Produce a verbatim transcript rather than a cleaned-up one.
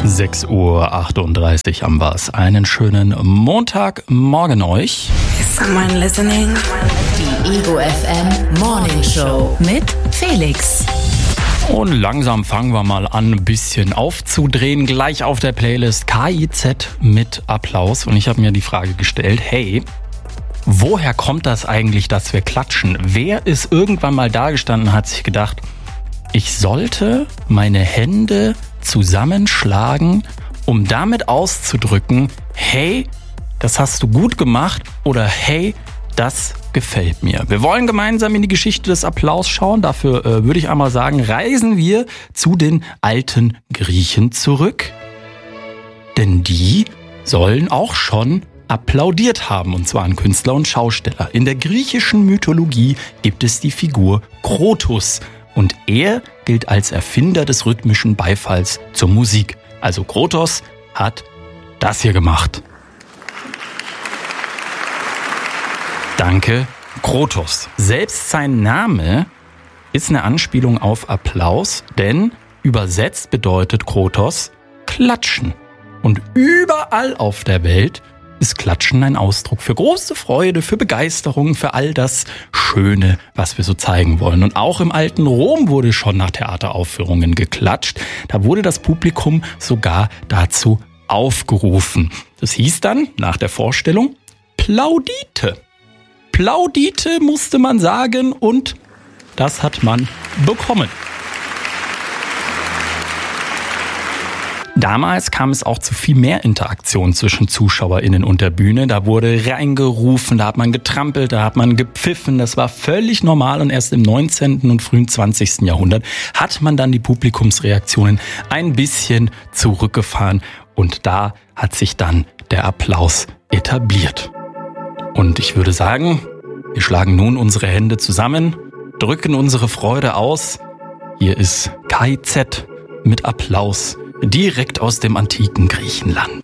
sechs Uhr achtunddreißig haben wir es. Einen schönen Montagmorgen euch. Is someone listening? Die Ego F M Morning Show mit Felix. Und langsam fangen wir mal an, ein bisschen aufzudrehen. Gleich auf der Playlist K I Z mit Applaus. Und ich habe mir die Frage gestellt, hey, woher kommt das eigentlich, dass wir klatschen? Wer ist irgendwann mal da gestanden und hat sich gedacht, ich sollte meine Hände zusammenschlagen, um damit auszudrücken, hey, das hast du gut gemacht oder hey, das gefällt mir. Wir wollen gemeinsam in die Geschichte des Applaus schauen. Dafür äh, würde ich einmal sagen, reisen wir zu den alten Griechen zurück. Denn die sollen auch schon applaudiert haben, und zwar an Künstler und Schausteller. In der griechischen Mythologie gibt es die Figur Krotos. Und er gilt als Erfinder des rhythmischen Beifalls zur Musik. Also Krotos hat das hier gemacht. Danke, Krotos. Selbst sein Name ist eine Anspielung auf Applaus, denn übersetzt bedeutet Krotos klatschen. Und überall auf der Welt ist Klatschen ein Ausdruck für große Freude, für Begeisterung, für all das Schöne, was wir so zeigen wollen. Und auch im alten Rom wurde schon nach Theateraufführungen geklatscht. Da wurde das Publikum sogar dazu aufgerufen. Das hieß dann nach der Vorstellung Plaudite. Plaudite musste man sagen und das hat man bekommen. Damals kam es auch zu viel mehr Interaktion zwischen ZuschauerInnen und der Bühne. Da wurde reingerufen, da hat man getrampelt, da hat man gepfiffen. Das war völlig normal und erst im neunzehnten und frühen zwanzigsten Jahrhundert hat man dann die Publikumsreaktionen ein bisschen zurückgefahren und da hat sich dann der Applaus etabliert. Und ich würde sagen, wir schlagen nun unsere Hände zusammen, drücken unsere Freude aus. Hier ist K I Z mit Applaus. Direkt aus dem antiken Griechenland.